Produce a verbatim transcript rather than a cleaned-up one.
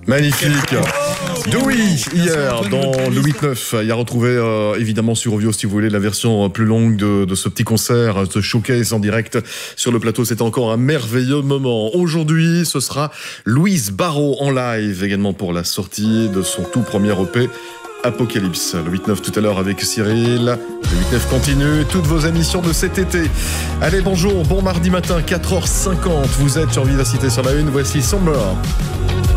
Magnifique. Dewey, hier, dans le huit neuf. Il a retrouvé, euh, évidemment, sur Ovio, si vous voulez, la version plus longue de, de ce petit concert, ce showcase en direct sur le plateau. C'était encore un merveilleux moment. Aujourd'hui, ce sera Louise Barrault en live, également pour la sortie de son tout premier E P, Apocalypse. Le huit neuf tout à l'heure avec Cyril. Le huit neuf continue, toutes vos émissions de cet été. Allez, bonjour, bon mardi matin, quatre heures cinquante. Vous êtes sur Vivacité sur la Une, voici Somber.